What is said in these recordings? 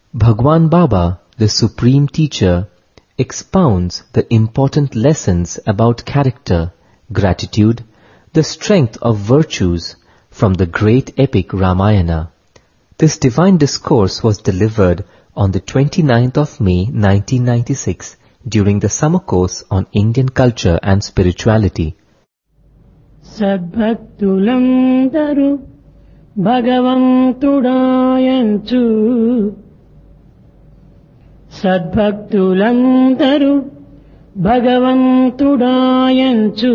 Bhagwan Baba, the Supreme Teacher, expounds the important lessons about character, gratitude, the strength of virtues from the great epic Ramayana. This divine discourse was delivered on the 29th of May 1996 during the summer course on Indian culture and spirituality. సద్భక్తులందరూ భగవంతుడాయంచు సద్భక్తులందరూ భగవంతుడాయంచు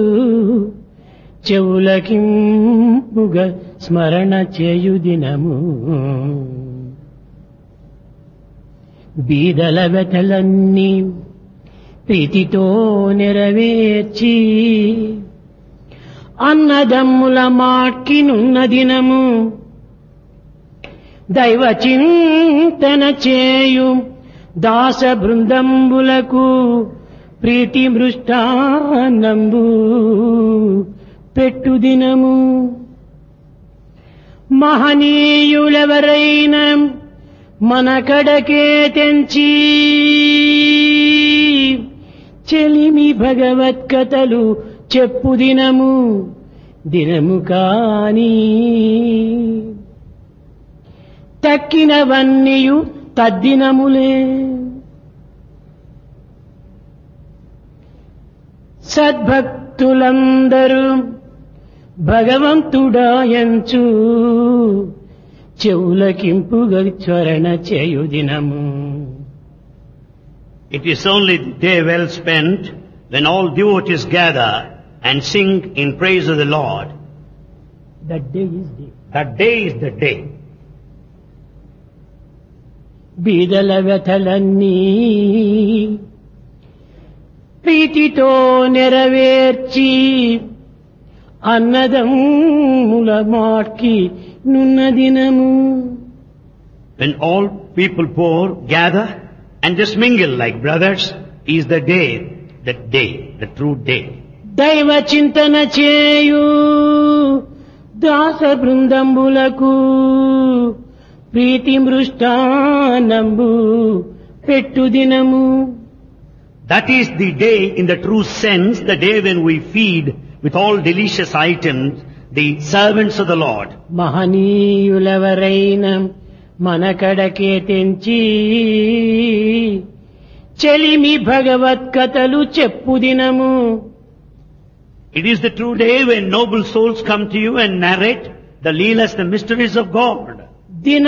చెవులకింపుగ స్మరణ చేయు దినము బీదల వ్యథలన్నీ ప్రీతితో నెరవేర్చి అన్నదమ్ముల మాట్కినున్న దినము దైవ చింతన చేయు దాస బృందంబులకు ప్రీతి మృష్టాన్నంబు పెట్టు దినము మహనీయులెవరైనా మన కడకే తెంచి చెలిమి భగవత్కథలు చెప్పు దినము దినము కాని తక్కినవన్నీయు తద్దినములే సద్భక్తులందరూ భగవంతుడాయంచు చెవులకింపుగా స్మరణ చేయు దినము. It is only the day well spent when all devotees gather and sing in praise of the Lord. That day is day. That day is the day. బీదల వ్యథలన్నీ ప్రీతితో నెరవేర్చి అన్నదమ్ముల మాట్కి నున్న దినము When all people poor gather and just mingle like brothers is the day, the true day. దైవ చింతన చేయు దాస బృందంబులకు ప్రీతి మృష్టాన్నంబు పెట్టు దినము. That is the day in the true sense, the day when we feed with all delicious items the servants of the Lord. మహనీయులెవరైనా మన కడకే తెంచి చెలిమి భగవత్కథలు చెప్పు దినము. It is the true day when noble souls come to you and narrate the leelas, the mysteries of God. దిన